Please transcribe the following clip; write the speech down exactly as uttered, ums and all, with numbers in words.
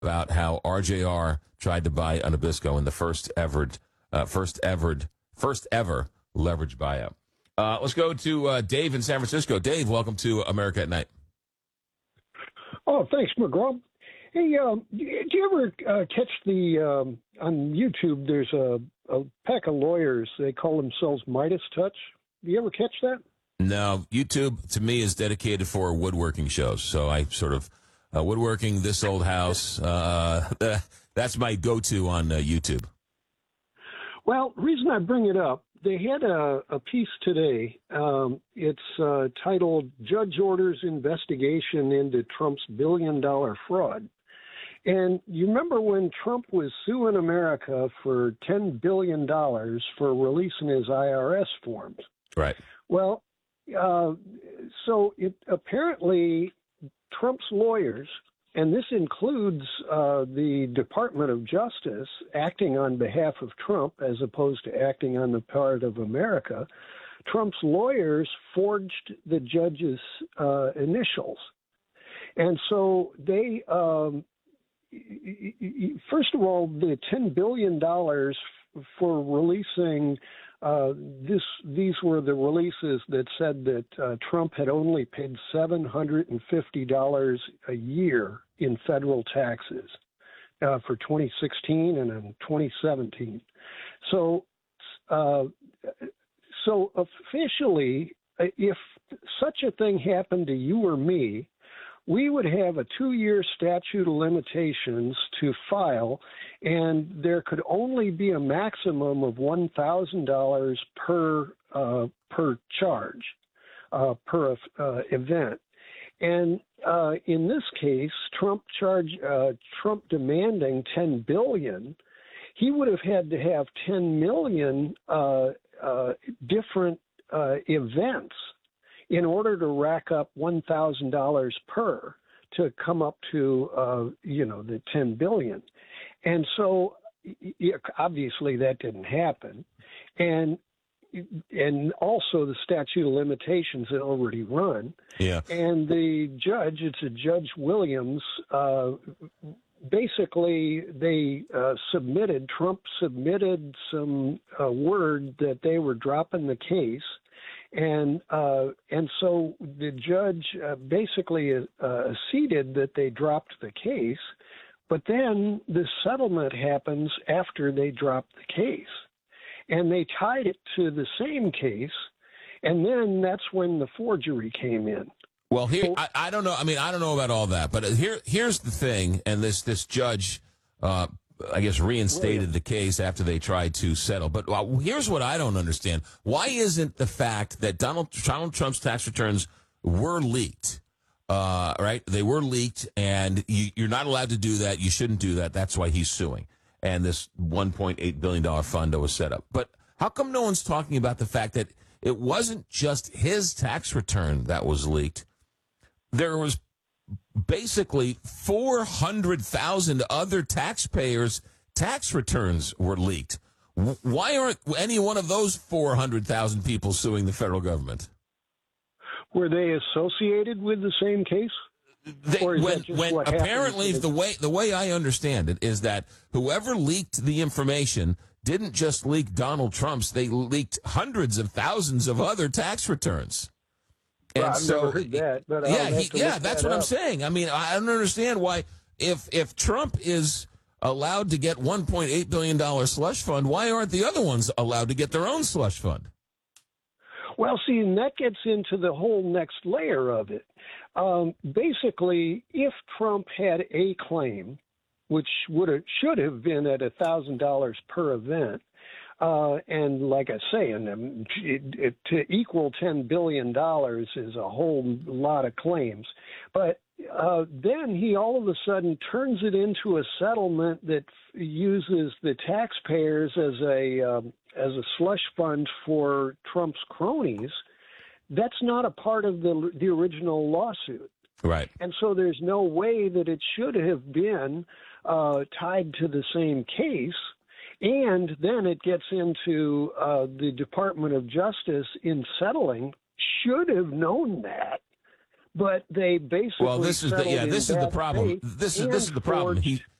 about how R J R tried to buy a Nabisco in the first ever, uh, first ever, first ever leverage buyout. Uh, let's go to uh, Dave in San Francisco. Dave, welcome to America at Night. Oh, thanks, McGraw. Hey, um, do you ever uh, catch the um, on YouTube? There's a, a pack of lawyers. They call themselves Midas Touch. Do you ever catch that? No, YouTube to me is dedicated for woodworking shows. So I sort of uh, woodworking this old house. Uh, that's my go-to on uh, YouTube. Well, the reason I bring it up, they had a, a piece today. Um, it's uh, titled "Judge Orders Investigation into Trump's Billion-Dollar Fraud." And you remember when Trump was suing America for ten billion dollars for releasing his I R S forms? Right. Well, uh, so it apparently Trump's lawyers, and this includes uh, the Department of Justice acting on behalf of Trump as opposed to acting on the part of America, Trump's lawyers forged the judge's uh, initials. And so they, um, first of all, the ten billion dollars for releasing Uh, this, these were the releases that said that uh, Trump had only paid seven hundred fifty dollars a year in federal taxes uh, for twenty sixteen and in twenty seventeen. So, uh, so officially, if such a thing happened to you or me, we would have a two-year statute of limitations to file, and there could only be a maximum of one thousand dollars per uh, per charge, uh, per uh, event. And uh, in this case, Trump charge uh, Trump demanding ten billion dollars, he would have had to have ten million uh, uh, different uh, events in order to rack up one thousand dollars per to come up to, uh, you know, the ten billion dollars. And so yeah, obviously that didn't happen. And and also the statute of limitations had already run. Yeah. And the judge, it's a Judge Williams, uh, basically they uh, submitted, Trump submitted some uh, word that they were dropping the case. And uh, and so the judge uh, basically uh, acceded that they dropped the case, but then the settlement happens after they dropped the case. And they tied it to the same case, and then that's when the forgery came in. Well, here, I, I don't know. I mean, I don't know about all that, but here, here's the thing, and this, this judge, uh, I guess, reinstated the case after they tried to settle. But well, here's what I don't understand. Why isn't the fact that Donald, Donald Trump's tax returns were leaked, uh, right? They were leaked, and you, you're not allowed to do that. You shouldn't do that. That's why he's suing. And this one point eight billion dollars fund was set up. But how come no one's talking about the fact that it wasn't just his tax return that was leaked? There was basically four hundred thousand other taxpayers' tax returns were leaked. Why aren't any one of those four hundred thousand people suing the federal government? Were they associated with the same case? They, when, when apparently the way the way I understand it is that whoever leaked the information didn't just leak Donald Trump's, they leaked hundreds of thousands of other tax returns. And well, I've so, never heard that, but yeah, he, yeah, that's that what up. I'm saying. I mean, I don't understand why, if if Trump is allowed to get one point eight billion dollars slush fund, why aren't the other ones allowed to get their own slush fund? Well, see, and that gets into the whole next layer of it. Um, basically, if Trump had a claim, which would have, should have been at one thousand dollars per event, Uh, and like I say, and um, it, it, to equal ten billion dollars is a whole lot of claims. But uh, then he all of a sudden turns it into a settlement that f- uses the taxpayers as a um, as a slush fund for Trump's cronies. That's not a part of the the original lawsuit. Right. And so there's no way that it should have been uh, tied to the same case. And then it gets into uh, the Department of Justice in settling should have known that but they basically Well, this is the settled yeah. in This is the bad problem. faith This is and this is the problem. forged- He